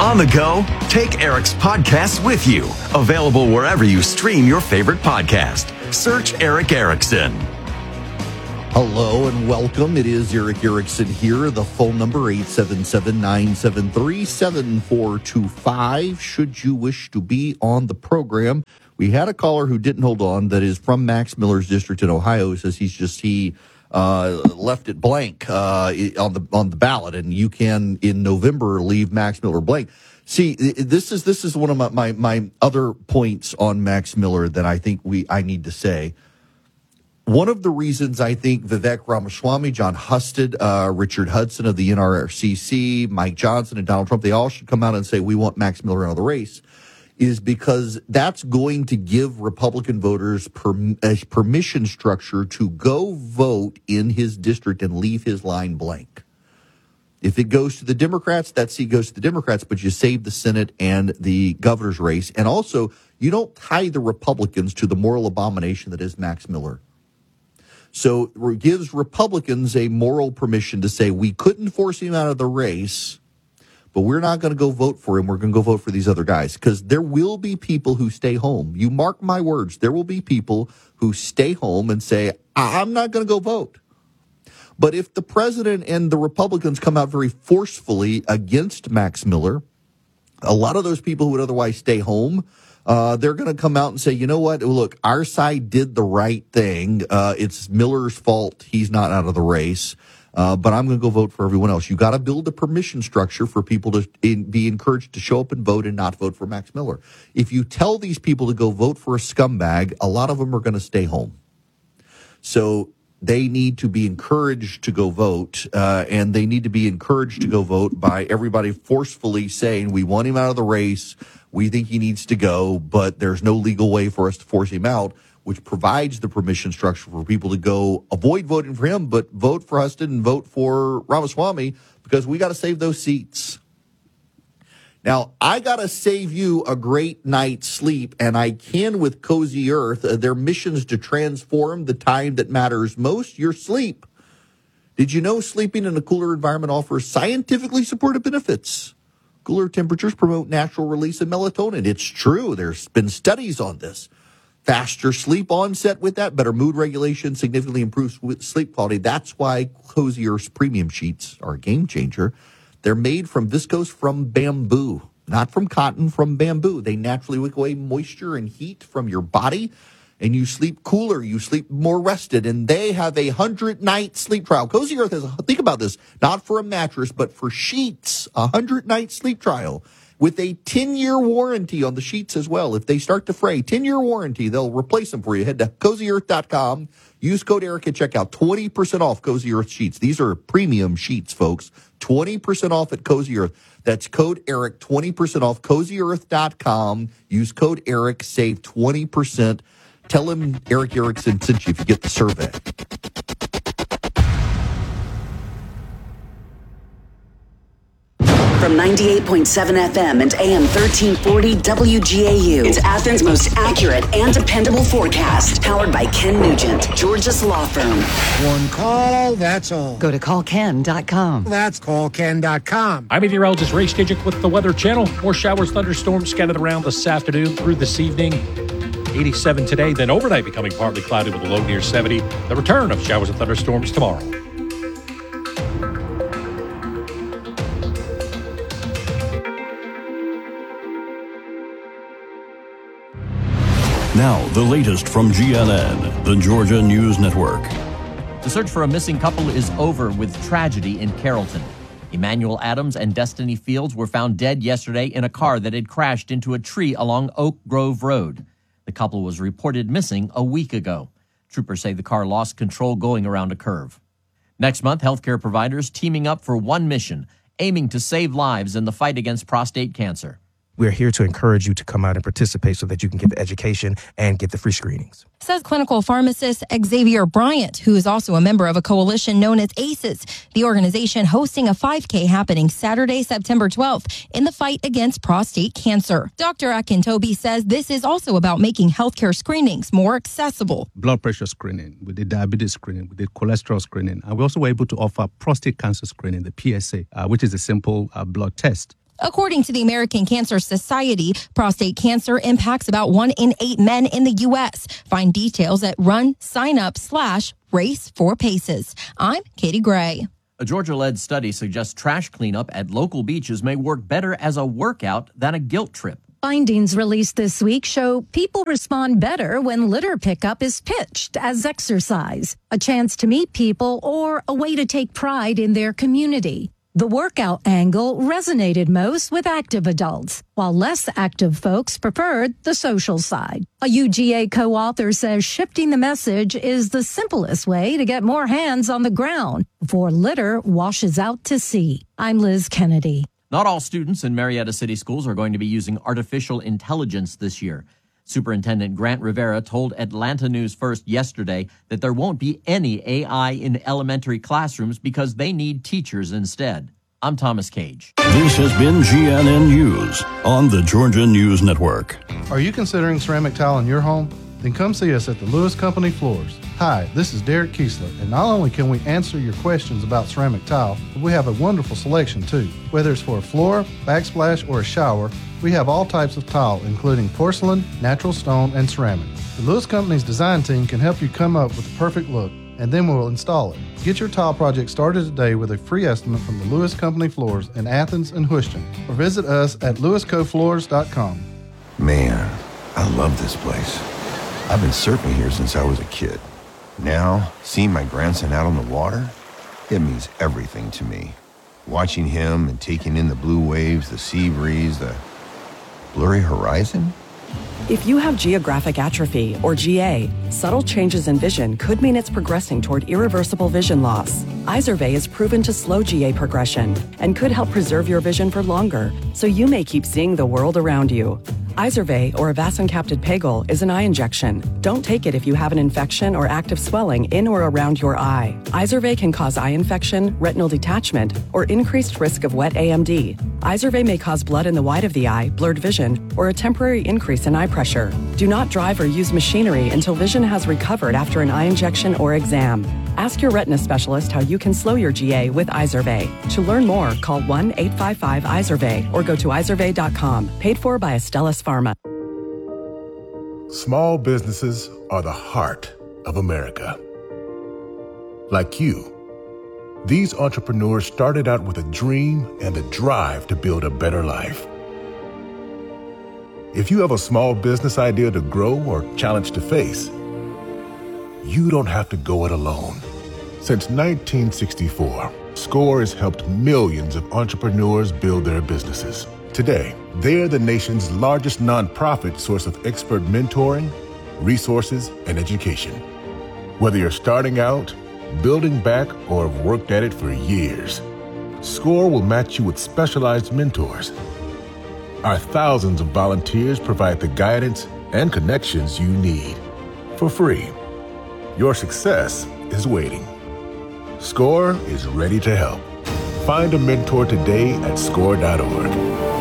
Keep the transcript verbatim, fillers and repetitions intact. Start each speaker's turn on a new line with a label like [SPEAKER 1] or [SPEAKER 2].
[SPEAKER 1] On the go, take Eric's podcast with you. Available wherever you stream your favorite podcast. Search Eric Erickson.
[SPEAKER 2] Hello and welcome. It is Eric Erickson here. The phone number eight seven seven, nine seven three, seven four two five. Should you wish to be on the program, we had a caller who didn't hold on that is from Max Miller's district in Ohio. He says he's just he uh, left it blank uh, on the on the ballot, and you can in November leave Max Miller blank. See, this is this is one of my, my, my other points on Max Miller that I think we I need to say. One of the reasons I think Vivek Ramaswamy, John Husted, uh, Richard Hudson of the N R C C, Mike Johnson, and Donald Trump, they all should come out and say, we want Max Miller out of the race, is because that's going to give Republican voters per, a permission structure to go vote in his district and leave his line blank. If it goes to the Democrats, that seat goes to the Democrats, but you save the Senate and the governor's race. And also, you don't tie the Republicans to the moral abomination that is Max Miller. So it gives Republicans a moral permission to say, we couldn't force him out of the race, but we're not going to go vote for him. We're going to go vote for these other guys, because there will be people who stay home. You mark my words. There will be people who stay home and say, I'm not going to go vote. But if the president and the Republicans come out very forcefully against Max Miller, a lot of those people who would otherwise stay home, Uh, they're going to come out and say, you know what, look, our side did the right thing. Uh, it's Miller's fault he's not out of the race, uh, but I'm going to go vote for everyone else. You got to build a permission structure for people to in, be encouraged to show up and vote and not vote for Max Miller. If you tell these people to go vote for a scumbag, a lot of them are going to stay home. So they need to be encouraged to go vote, uh, and they need to be encouraged to go vote by everybody forcefully saying, we want him out of the race. We think he needs to go, but there's no legal way for us to force him out, which provides the permission structure for people to go avoid voting for him, but vote for Huston and vote for Ramaswamy, because we got to save those seats. Now, I got to save you a great night's sleep, and I can with Cozy Earth. Uh, their mission is to transform the time that matters most, your sleep. Did you know sleeping in a cooler environment offers scientifically supported benefits? Cooler temperatures promote natural release of melatonin. It's true. There's been studies on this. Faster sleep onset with that, better mood regulation, significantly improves sleep quality. That's why Cozy Earth's premium sheets are a game changer. They're made from viscose from bamboo, not from cotton, from bamboo. They naturally wick away moisture and heat from your body, and you sleep cooler, you sleep more rested, and they have a hundred-night sleep trial. Cozy Earth has, think about this, not for a mattress, but for sheets, a hundred-night sleep trial with a ten-year warranty on the sheets as well. If they start to fray, ten-year warranty, they'll replace them for you. Head to cozy earth dot com, use code Eric at checkout, twenty percent off Cozy Earth sheets. These are premium sheets, folks, twenty percent off at Cozy Earth. That's code Eric, twenty percent off, cozy earth dot com. Use code Eric, save twenty percent. Tell him Eric Erickson sent you if you get the survey.
[SPEAKER 3] From ninety-eight point seven F M and A M thirteen forty W G A U, it's Athens' most accurate and dependable forecast. Powered by Ken Nugent, Georgia's law firm.
[SPEAKER 4] One call, that's all.
[SPEAKER 5] Go to call ken dot com.
[SPEAKER 4] That's call ken dot com.
[SPEAKER 6] I'm meteorologist Ray Stajic with the Weather Channel. More showers, thunderstorms scattered around this afternoon through this evening. eighty-seven today, then overnight becoming partly cloudy with a low near seventy. The return of showers and thunderstorms tomorrow.
[SPEAKER 7] Now, the latest from G N N, the Georgia News Network.
[SPEAKER 8] The search for a missing couple is over with tragedy in Carrollton. Emmanuel Adams and Destiny Fields were found dead yesterday in a car that had crashed into a tree along Oak Grove Road. The couple was reported missing a week ago. Troopers say the car lost control going around a curve. Next month, healthcare providers teaming up for one mission, aiming to save lives in the fight against prostate cancer.
[SPEAKER 9] We're here to encourage you to come out and participate so that you can get the education and get the free screenings.
[SPEAKER 10] Says clinical pharmacist Xavier Bryant, who is also a member of a coalition known as ACEs, the organization hosting a five K happening Saturday, September twelfth in the fight against prostate cancer. Doctor Akintobi says this is also about making healthcare screenings more accessible.
[SPEAKER 11] Blood pressure screening, we did diabetes screening, we did cholesterol screening, and we also were able to offer prostate cancer screening, the P S A, uh, which is a simple uh, blood test.
[SPEAKER 10] According to the American Cancer Society, prostate cancer impacts about one in eight men in the U S. Find details at run sign up slash race for paces. I'm Katie Gray.
[SPEAKER 8] A Georgia-led study suggests trash cleanup at local beaches may work better as a workout than a guilt trip.
[SPEAKER 12] Findings released this week show people respond better when litter pickup is pitched as exercise, a chance to meet people, or a way to take pride in their community. The workout angle resonated most with active adults, while less active folks preferred the social side. A U G A co-author says shifting the message is the simplest way to get more hands on the ground before litter washes out to sea. I'm Liz Kennedy.
[SPEAKER 8] Not all students in Marietta City Schools are going to be using artificial intelligence this year. Superintendent Grant Rivera told Atlanta News First yesterday that there won't be any A I in elementary classrooms because they need teachers instead. I'm Thomas Cage.
[SPEAKER 7] This has been G N N News on the Georgia News Network.
[SPEAKER 13] Are you considering ceramic tile in your home? Then come see us at the Lewis Company Floors. Hi, this is Derek Kiesler, and not only can we answer your questions about ceramic tile, but we have a wonderful selection too. Whether it's for a floor, backsplash, or a shower, we have all types of tile, including porcelain, natural stone, and ceramic. The Lewis Company's design team can help you come up with the perfect look, and then we'll install it. Get your tile project started today with a free estimate from the Lewis Company Floors in Athens and Houston, or visit us at lewis co floors dot com.
[SPEAKER 14] Man, I love this place. I've been surfing here since I was a kid. Now, seeing my grandson out on the water, it means everything to me. Watching him and taking in the blue waves, the sea breeze, the blurry horizon.
[SPEAKER 15] If you have geographic atrophy, or G A, subtle changes in vision could mean it's progressing toward irreversible vision loss. Izervay is proven to slow G A progression and could help preserve your vision for longer, so you may keep seeing the world around you. Izervay, or avacincaptad pegol, is an eye injection. Don't take it if you have an infection or active swelling in or around your eye. Izervay can cause eye infection, retinal detachment, or increased risk of wet A M D. Izervay may cause blood in the white of the eye, blurred vision, or a temporary increase in eye pressure. Do not drive or use machinery until vision has recovered after an eye injection or exam. Ask your retina specialist how you can slow your G A with Izervay. To learn more, call one eight five five Izervay or go to izervay dot com. Paid for by Astellas Pharma.
[SPEAKER 16] Small businesses are the heart of America. Like you, these entrepreneurs started out with a dream and a drive to build a better life. If you have a small business idea to grow or challenge to face, you don't have to go it alone. Since nineteen sixty-four, SCORE has helped millions of entrepreneurs build their businesses. Today, they're the nation's largest nonprofit source of expert mentoring, resources, and education. Whether you're starting out, building back, or have worked at it for years, SCORE will match you with specialized mentors. Our thousands of volunteers provide the guidance and connections you need for free. Your success is waiting. SCORE is ready to help. Find a mentor today at score dot org.